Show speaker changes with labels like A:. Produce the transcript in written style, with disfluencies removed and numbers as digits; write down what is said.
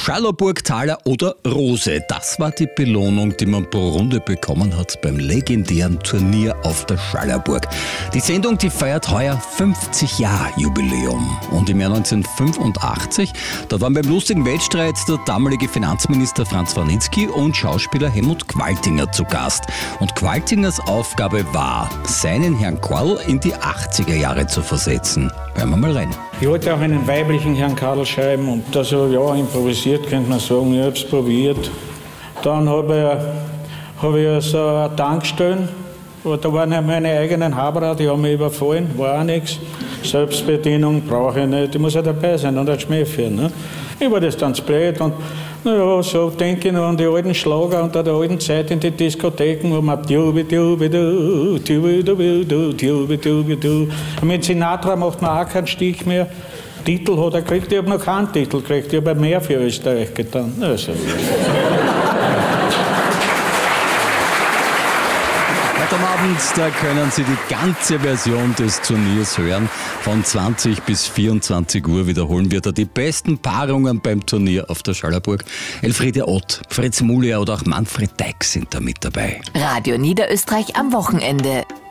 A: Schallerburgtaler oder Rose. Das war die Belohnung, die man pro Runde bekommen hat beim legendären Turnier auf der Schallerburg. Die Sendung, die feiert heuer 50 Jahre Jubiläum. Und im Jahr 1985, da waren beim lustigen Wettstreit der damalige Finanzminister Franz Vranitzky und Schauspieler Helmut Qualtinger zu Gast. Und Qualtingers Aufgabe war, seinen Herrn Korl in die 80er Jahre zu versetzen. Hören wir mal rein.
B: Ich wollte auch einen weiblichen Herrn Karl schreiben und das ja improvisiert, könnte man sagen. Ich habe es probiert. Dann habe ich so eine Tankstelle, da waren meine eigenen Haberer, die haben mich überfallen, war auch nichts. Selbstbedienung brauche ich nicht, ich muss ja dabei sein und ein Schmäh führen. Ne? Ich war das dann zu blöd und naja, so denke ich noch an die alten Schlager und an der alten Zeit in die Diskotheken, wo man mit Sinatra macht man auch keinen Stich mehr. Titel hat er gekriegt, ich habe noch keinen Titel gekriegt, ich habe mehr für Österreich getan. Also.
A: Heute am Abend, da können Sie die ganze Version des Turniers hören. Von 20 bis 24 Uhr wiederholen wir da die besten Paarungen beim Turnier auf der Schallerburg. Elfriede Ott, Fritz Mulia oder auch Manfred Deik sind da mit dabei.
C: Radio Niederösterreich am Wochenende.